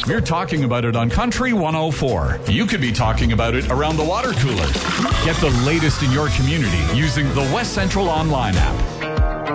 We're talking about it on Country 104. You could be talking about it around the water cooler. Get the latest in your community using the West Central online app.